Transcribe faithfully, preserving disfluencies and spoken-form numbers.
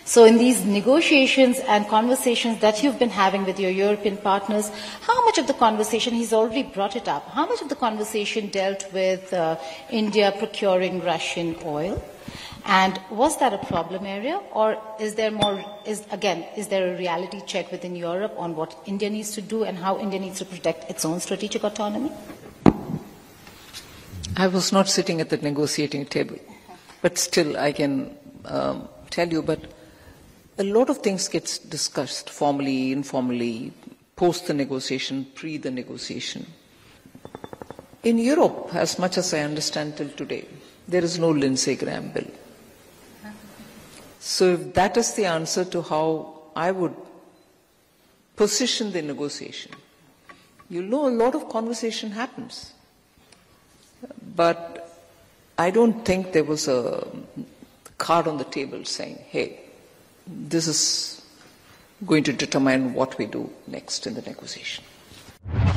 So in these negotiations and conversations that you've been having with your European partners, how much of the conversation, he's already brought it up, how much of the conversation dealt with uh, India procuring Russian oil? And was that a problem area, or is there more, is, again, is there a reality check within Europe on what India needs to do and how India needs to protect its own strategic autonomy? I was not sitting at the negotiating table, but still I can um, tell you, but a lot of things gets discussed formally, informally, post the negotiation, pre the negotiation. In Europe, as much as I understand till today, there is no Lindsey Graham bill. So if that is the answer to how I would position the negotiation, you'll know a lot of conversation happens. But I don't think there was a card on the table saying, hey, this is going to determine what we do next in the negotiation.